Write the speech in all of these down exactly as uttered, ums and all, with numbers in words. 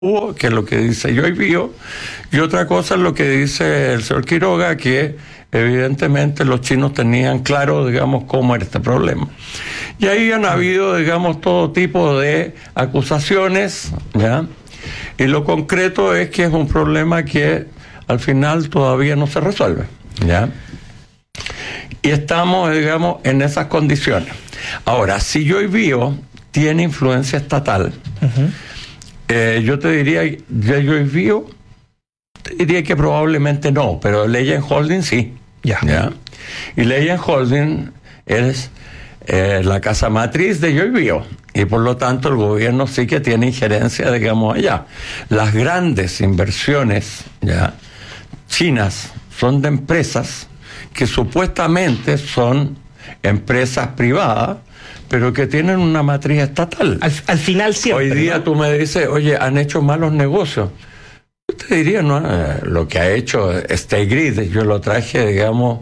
que es lo que dice Joy Bio, y otra cosa es lo que dice el señor Quiroga, que evidentemente los chinos tenían claro, digamos, cómo era este problema. Y ahí han habido, digamos, todo tipo de acusaciones, ¿ya? Y lo concreto es que es un problema que al final todavía no se resuelve, ¿ya? Y estamos, digamos, en esas condiciones. Ahora, si Joy Bio tiene influencia estatal, uh-huh. Eh, yo te diría, de Joy Bio, te diría que probablemente no, pero Legend Holding sí. Ya. ¿Ya? Y Legend Holding es eh, la casa matriz de Joy Bio, y por lo tanto el gobierno sí que tiene injerencia, digamos, allá. Las grandes inversiones, ¿ya?, chinas son de empresas que supuestamente son empresas privadas, pero que tienen una matriz estatal. Al, al final siempre. Hoy día, ¿no?, tú me dices, oye, han hecho malos negocios. Yo te diría, no, lo que ha hecho State Grid, yo lo traje, digamos,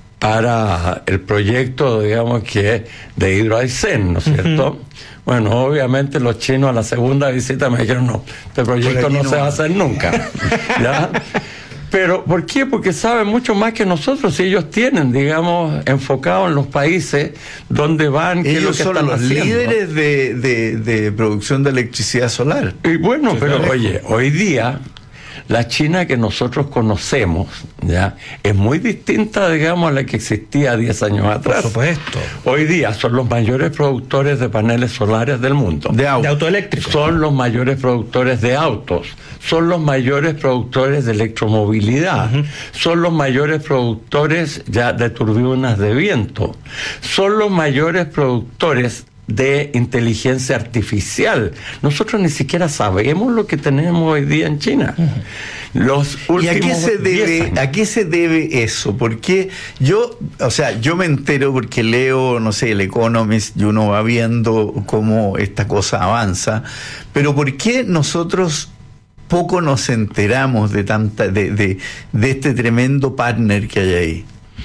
para el proyecto, digamos, que es de Hidroaicén, ¿no es cierto? Uh-huh. Bueno, obviamente los chinos a la segunda visita me dijeron, no, este proyecto no, no se va a hacer nunca. ¿Ya? Pero, ¿por qué? Porque saben mucho más que nosotros, y ellos tienen, digamos, enfocado en los países donde van, qué es lo que son están los haciendo. líderes de, de, de producción de electricidad solar. Y bueno, sí, pero claro. Oye, hoy día la China que nosotros conocemos, ¿ya?, es muy distinta, digamos, a la que existía diez años atrás. Por supuesto. Hoy día son los mayores productores de paneles solares del mundo. De, auto. de autoeléctricos. Son los mayores productores de autos. Son los mayores productores de electromovilidad. Uh-huh. Son los mayores productores ya de turbinas de viento. Son los mayores productores de inteligencia artificial. Nosotros ni siquiera sabemos lo que tenemos hoy día en China. Uh-huh. Los últimos ¿Y a qué se debe, a qué se debe eso? Porque yo, o sea, yo me entero porque leo, no sé, el Economist, y uno va viendo cómo esta cosa avanza, pero ¿por qué nosotros poco nos enteramos de tanta, de, de, de este tremendo partner que hay ahí?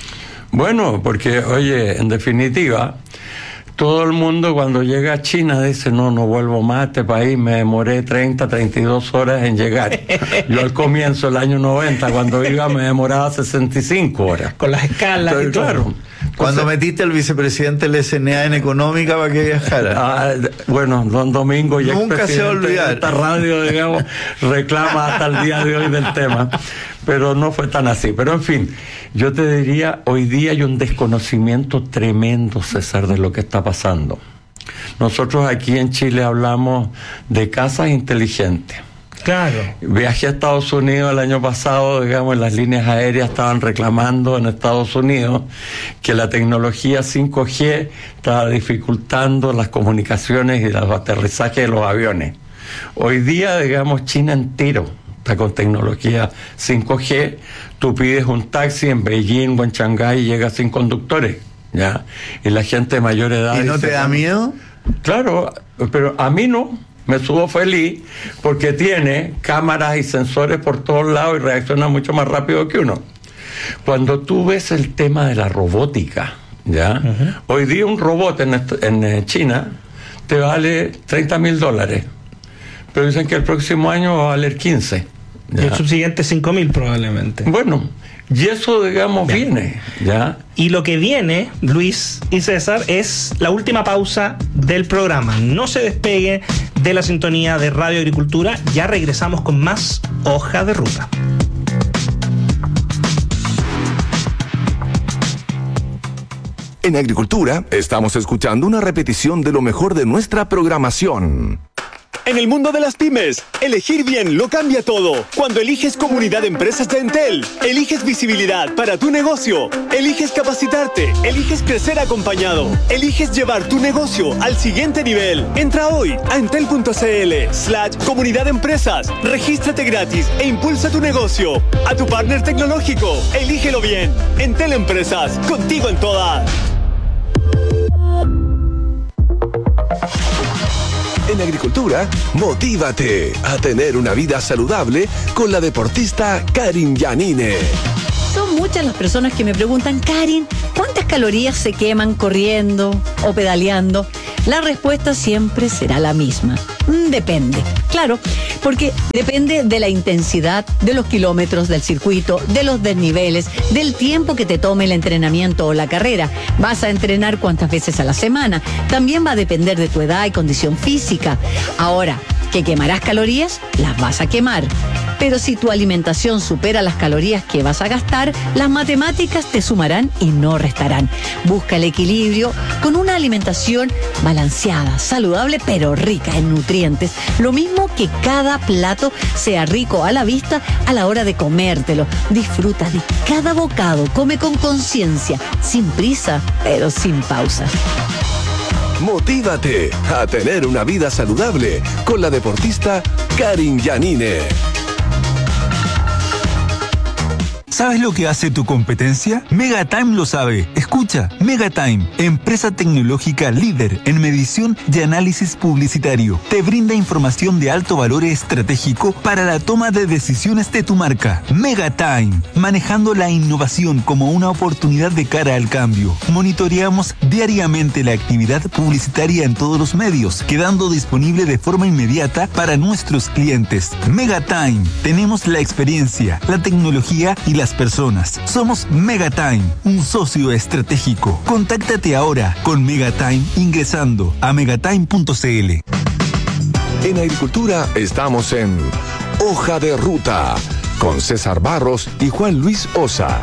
Bueno, porque, oye, en definitiva, todo el mundo cuando llega a China dice, no, no vuelvo más a este país, me demoré treinta, treinta y dos horas en llegar. Yo al comienzo del año noventa, cuando iba, me demoraba sesenta y cinco horas. Con las escalas. Entonces, y todo. Claro. Cuando Entonces, metiste al vicepresidente del S N A en económica para que viajara. Ah, bueno, don Domingo, ya nunca se va a olvidar. Esta radio, digamos, reclama hasta el día de hoy del tema, pero no fue tan así. Pero en fin, yo te diría, hoy día hay un desconocimiento tremendo, César, de lo que está pasando. Nosotros aquí en Chile hablamos de casas inteligentes. Claro. Viajé a Estados Unidos el año pasado, digamos, las líneas aéreas estaban reclamando en Estados Unidos que la tecnología cinco G estaba dificultando las comunicaciones y los aterrizajes de los aviones. Hoy día, digamos, China entero está con tecnología cinco G. Tú pides un taxi en Beijing o en Shanghái y llega sin conductores, ¿ya? Y la gente de mayor edad... ¿Y no dice, te da miedo? Claro, pero a mí no. Me subo feliz porque tiene cámaras y sensores por todos lados y reacciona mucho más rápido que uno. Cuando tú ves el tema de la robótica, ¿ya? Uh-huh. Hoy día un robot en, en China te vale treinta mil dólares, pero dicen que el próximo año va a valer quince. ¿Ya? Y el subsiguiente cinco mil probablemente. Bueno, y eso, digamos, ya viene, ¿ya? Y lo que viene, Luis y César, es la última pausa del programa. No se despegue de la sintonía de Radio Agricultura. Ya regresamos con más Hoja de Ruta. En Agricultura estamos escuchando una repetición de lo mejor de nuestra programación. En el mundo de las pymes, elegir bien lo cambia todo. Cuando eliges Comunidad de Empresas de Entel, eliges visibilidad para tu negocio, eliges capacitarte, eliges crecer acompañado, eliges llevar tu negocio al siguiente nivel. Entra hoy a entel.cl slash Comunidad de Empresas, regístrate gratis e impulsa tu negocio. A tu partner tecnológico, elígelo bien. Entel Empresas, contigo en todas. En Agricultura, motívate a tener una vida saludable con la deportista Karin Yanine. Son muchas las personas que me preguntan, Karin, ¿cuántas calorías se queman corriendo o pedaleando? La respuesta siempre será la misma. Depende. Claro, porque depende de la intensidad, de los kilómetros del circuito, de los desniveles, del tiempo que te tome el entrenamiento o la carrera. Vas a entrenar cuántas veces a la semana. También va a depender de tu edad y condición física. Ahora, ¿que quemarás calorías? Las vas a quemar. Pero si tu alimentación supera las calorías que vas a gastar, las matemáticas te sumarán y no restarán. Busca el equilibrio con una alimentación balanceada, saludable, pero rica en nutrientes. Lo mismo que cada plato sea rico a la vista a la hora de comértelo. Disfruta de cada bocado, come con conciencia, sin prisa, pero sin pausa. Motívate a tener una vida saludable con la deportista Karin Janine. ¿Sabes lo que hace tu competencia? Megatime lo sabe. Escucha, Megatime, empresa tecnológica líder en medición y análisis publicitario. Te brinda información de alto valor estratégico para la toma de decisiones de tu marca. Megatime, manejando la innovación como una oportunidad de cara al cambio. Monitoreamos diariamente la actividad publicitaria en todos los medios, quedando disponible de forma inmediata para nuestros clientes. Megatime, tenemos la experiencia, la tecnología y las personas. Somos Megatime, un socio estratégico. Contáctate ahora con Megatime ingresando a megatime punto c l. En Agricultura estamos en Hoja de Ruta con César Barros y Juan Luis Osa.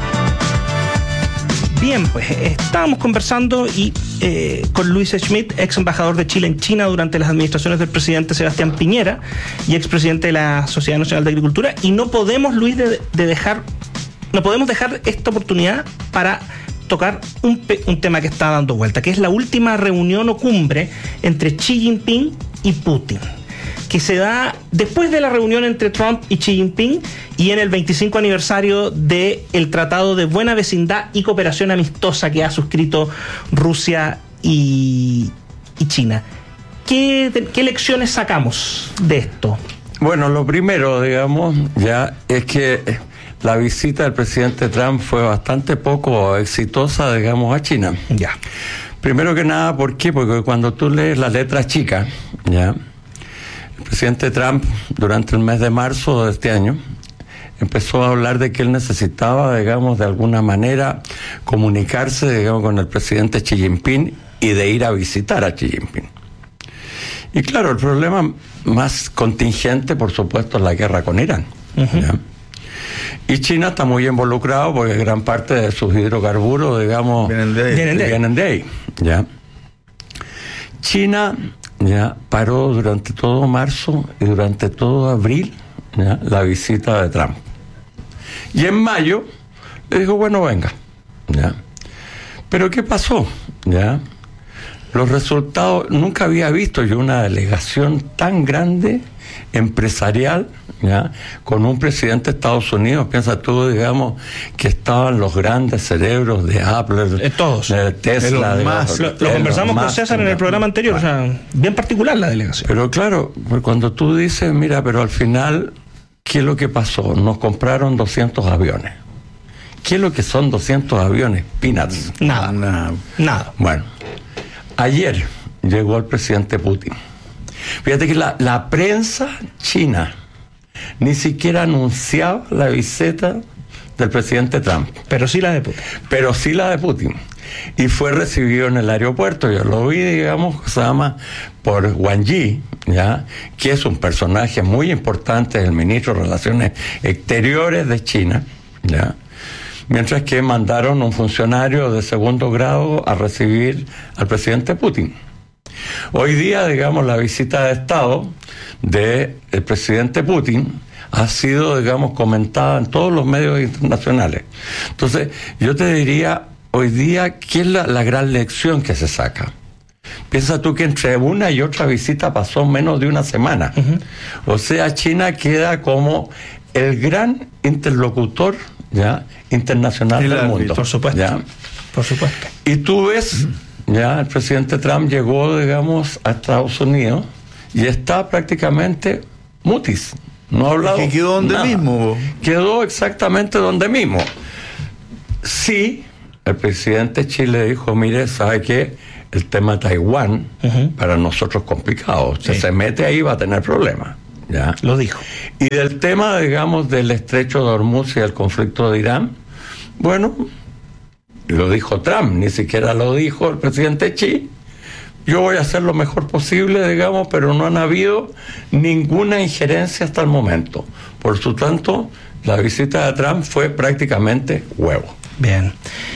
Bien, pues estábamos conversando y eh, con Luis Schmidt, ex embajador de Chile en China durante las administraciones del presidente Sebastián Piñera y expresidente de la Sociedad Nacional de Agricultura, y no podemos, Luis, de, de dejar no podemos dejar esta oportunidad para tocar un, un tema que está dando vuelta, que es la última reunión o cumbre entre Xi Jinping y Putin, que se da después de la reunión entre Trump y Xi Jinping y en el veinticinco aniversario del Tratado de Buena Vecindad y Cooperación Amistosa que ha suscrito Rusia y, y China. ¿Qué, ¿Qué lecciones sacamos de esto? Bueno, lo primero, digamos, ya es que la visita del presidente Trump fue bastante poco exitosa, digamos, a China. Ya. Primero que nada, ¿por qué? Porque cuando tú lees las letras chicas, ya, el presidente Trump, durante el mes de marzo de este año, empezó a hablar de que él necesitaba, digamos, de alguna manera comunicarse, digamos, con el presidente Xi Jinping y de ir a visitar a Xi Jinping. Y claro, el problema más contingente, por supuesto, es la guerra con Irán. Uh-huh. ¿Ya? Y China está muy involucrado porque gran parte de sus hidrocarburos, digamos, vienen de ahí. Vienen de ahí. Vienen de ahí, ¿ya? China ya paró durante todo marzo y durante todo abril, ¿ya?, la visita de Trump. Y en mayo le dijo, bueno, venga, ¿ya? Pero ¿qué pasó? ¿Ya? Los resultados, nunca había visto yo una delegación tan grande, empresarial, ¿ya?, con un presidente de Estados Unidos. Piensa tú, digamos, que estaban los grandes cerebros de Apple, de todos, de Tesla, de digamos, lo, lo conversamos con César en el programa anterior, o sea, bien particular la delegación. Pero claro, pues cuando tú dices, mira, pero al final, ¿qué es lo que pasó? Nos compraron doscientos aviones. ¿Qué es lo que son doscientos aviones? Peanuts. Nada, nada. nada. Bueno, ayer llegó el presidente Putin. Fíjate que la, la prensa china ni siquiera anunciaba la visita del presidente Trump. Pero sí la de Putin. Pero sí la de Putin. Y fue recibido en el aeropuerto. Yo lo vi, digamos, se llama por Wang Yi, ¿ya?, que es un personaje muy importante, el ministro de Relaciones Exteriores de China, ¿ya?, mientras que mandaron un funcionario de segundo grado a recibir al presidente Putin. Hoy día, digamos, la visita de Estado del presidente Putin ha sido, digamos, comentada en todos los medios internacionales. Entonces, yo te diría, hoy día, ¿qué es la, la gran lección que se saca? Piensa tú que entre una y otra visita pasó menos de una semana. Uh-huh. O sea, China queda como el gran interlocutor, ¿ya?, internacional del mundo. Por supuesto. ¿Ya? Por supuesto. Y tú ves, ya, el presidente Trump llegó, digamos, a Estados Unidos y está prácticamente mutis. No ha hablado. Que quedó donde nada. mismo. Quedó exactamente donde mismo. Sí, el presidente de Chile dijo, mire, ¿sabe qué? el tema de Taiwán, uh-huh. para nosotros complicado. Si sí. se mete ahí va a tener problemas. ¿Ya? Lo dijo. Y del tema, digamos, del estrecho de Hormuz y el conflicto de Irán, bueno, lo dijo Trump, ni siquiera lo dijo el presidente Xi. Yo voy a hacer lo mejor posible, digamos, pero no han habido ninguna injerencia hasta el momento. Por su tanto, la visita de Trump fue prácticamente huevo. Bien.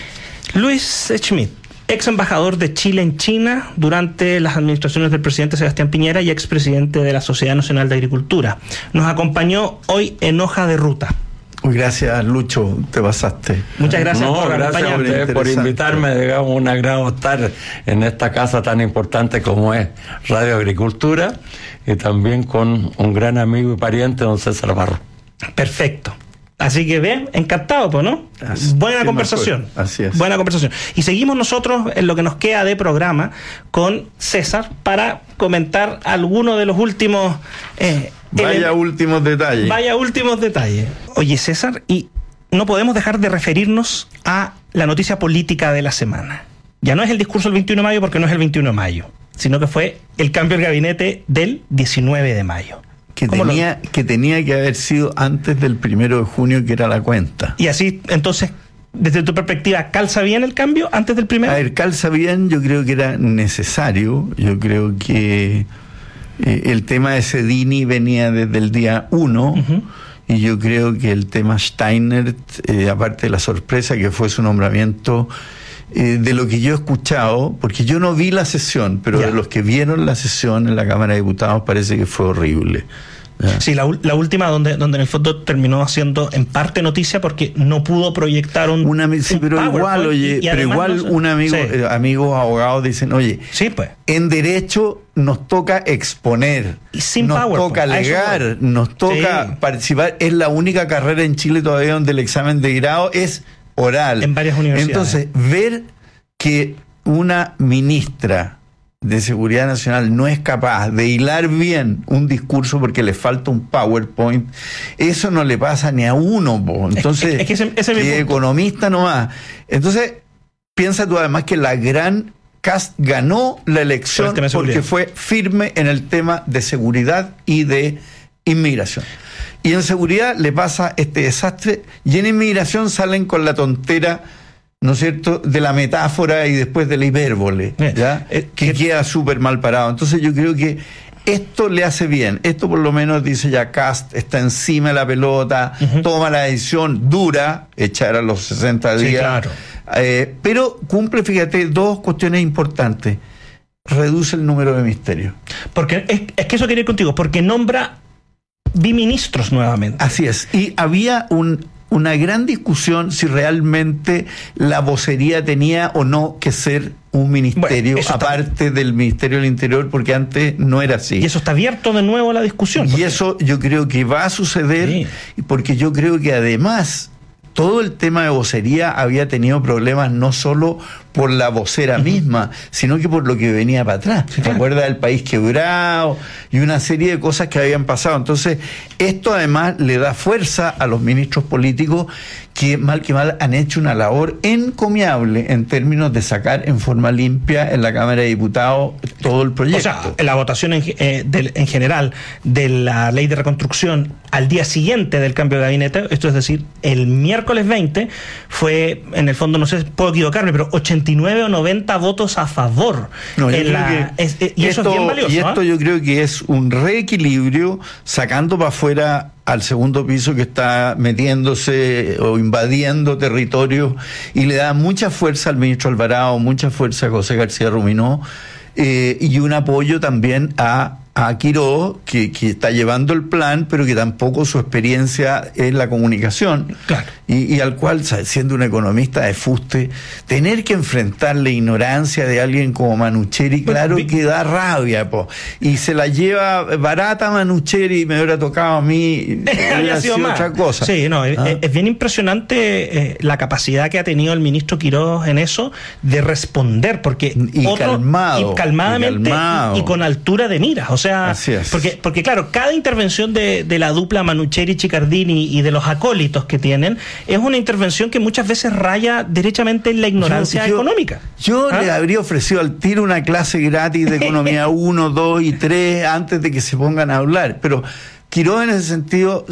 Luis Schmitt, ex embajador de Chile en China durante las administraciones del presidente Sebastián Piñera y expresidente de la Sociedad Nacional de Agricultura. Nos acompañó hoy en Hoja de Ruta. Gracias, Lucho, te pasaste. Muchas gracias no, por gracias a ustedes por invitarme, digamos, un agrado estar en esta casa tan importante como es Radio Agricultura, y también con un gran amigo y pariente, don César Barro. Perfecto. Así que bien, encantado, pues, ¿no? Así, Buena conversación. Así es. Buena conversación. Y seguimos nosotros en lo que nos queda de programa con César para comentar algunos de los últimos... Eh, Vaya ele- últimos detalles. Vaya últimos detalles. Oye, César, y no podemos dejar de referirnos a la noticia política de la semana. Ya no es el discurso del veintiuno de mayo, porque no es el veintiuno de mayo, sino que fue el cambio del gabinete del diecinueve de mayo. Que tenía, lo... que tenía que haber sido antes del primero de junio, que era la cuenta. Y así, entonces, desde tu perspectiva, ¿calza bien el cambio antes del primero? A ver, calza bien, yo creo que era necesario. Yo creo que eh, el tema de Sedini venía desde el día uno, uh-huh. y yo creo que el tema Steiner, eh, aparte de la sorpresa que fue su nombramiento, eh, de lo que yo he escuchado, porque yo no vi la sesión, pero ya. de los que vieron la sesión en la Cámara de Diputados parece que fue horrible. ¿Ya? Sí, la, la última donde, donde en el fondo terminó haciendo en parte noticia porque no pudo proyectar un, una, sí, un pero igual, oye, y, y pero igual no, un amigo, sí. eh, amigos abogados dicen, oye, sí, pues. en derecho nos toca exponer, y sin nos PowerPoint. toca alegar, nos toca sí. participar. Es la única carrera en Chile todavía donde el examen de grado es oral. En varias universidades. Entonces, ver que una ministra de Seguridad Nacional no es capaz de hilar bien un discurso porque le falta un PowerPoint, eso no le pasa ni a uno, po. Entonces, es, es que ese, ese que economista nomás. Entonces, piensa tú además que la gran Kast ganó la elección porque fue firme en el tema de seguridad y de inmigración. Y en seguridad le pasa este desastre, y en inmigración salen con la tontera, ¿no es cierto?, de la metáfora y después de la hipérbole, ¿ya? Eh, que eh, queda súper mal parado. Entonces yo creo que esto le hace bien. Esto por lo menos dice ya Kast, está encima de la pelota, uh-huh. toma la decisión dura, echar a los sesenta días. Sí, claro. Eh, pero cumple, fíjate, dos cuestiones importantes. Reduce el número de ministerios. Porque es, es que eso quería ir contigo, porque nombra biministros nuevamente. Así es. Y había un... una gran discusión si realmente la vocería tenía o no que ser un ministerio, bueno, aparte está... del Ministerio del Interior, porque antes no era así. Y eso está abierto de nuevo a la discusión. Y porque... eso yo creo que va a suceder, sí. porque yo creo que además todo el tema de vocería había tenido problemas no solo por la vocera uh-huh. misma, sino que por lo que venía para atrás. Sí, ¿te claro. acuerdas del país quebrado? Y una serie de cosas que habían pasado. Entonces, esto además le da fuerza a los ministros políticos que mal que mal han hecho una labor encomiable en términos de sacar en forma limpia en la Cámara de Diputados todo el proyecto. O sea, la votación en, eh, del, en general de la ley de reconstrucción al día siguiente del cambio de gabinete, esto es decir, el miércoles veinte, fue, en el fondo, no sé, puedo equivocarme, pero ochenta y nueve o noventa votos a favor. No, yo creo la, que es, es, y esto, eso es bien valioso. Y esto ¿eh? yo creo que es un reequilibrio, sacando para afuera al segundo piso que está metiéndose o invadiendo territorio, y le da mucha fuerza al ministro Alvarado, mucha fuerza a José García Ruminó, eh, y un apoyo también a a Quiroz, que, que está llevando el plan, pero que tampoco su experiencia es la comunicación. Claro. Y, y al cual, siendo un economista de fuste, tener que enfrentar la ignorancia de alguien como Manucheri, claro bueno, que da rabia, po. Y se la lleva barata Manucheri, me hubiera tocado a mí, había sido más. Otra cosa. Sí, no, ¿Ah? es, es bien impresionante eh, la capacidad que ha tenido el ministro Quiroz en eso, de responder, porque y otro, calmado, y calmadamente y, calmado. Y, y con altura de miras. O sea, Así es. porque, porque claro, cada intervención de, de la dupla Manucheri-Cicardini y de los acólitos que tienen es una intervención que muchas veces raya derechamente en la ignorancia Yo- yo- económica. Yo ¿Ah? le habría ofrecido al tiro una clase gratis de economía uno, dos y tres antes de que se pongan a hablar, pero Quiroga en ese sentido